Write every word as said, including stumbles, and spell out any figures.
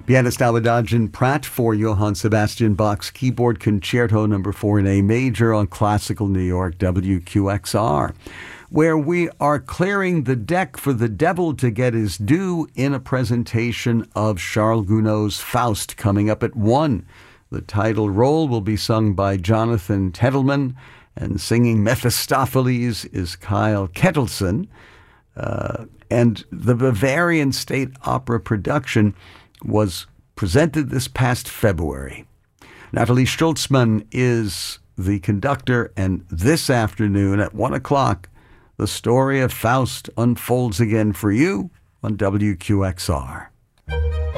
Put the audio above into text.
Pianist Adagio Pratt for Johann Sebastian Bach's Keyboard Concerto number four in A major on Classical New York W Q X R, where we are clearing the deck for the devil to get his due in a presentation of Charles Gounod's Faust coming up at one. The title role will be sung by Jonathan Tettleman, and singing Mephistopheles is Kyle Kettleson. Uh, and the Bavarian State Opera production was presented this past February. Natalie Schultzman is the conductor, and this afternoon at one o'clock, the story of Faust unfolds again for you on W Q X R.